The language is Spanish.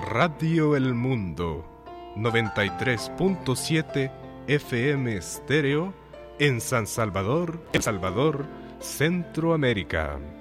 Radio El Mundo, 93.7 FM estéreo en San Salvador, El Salvador, Centroamérica.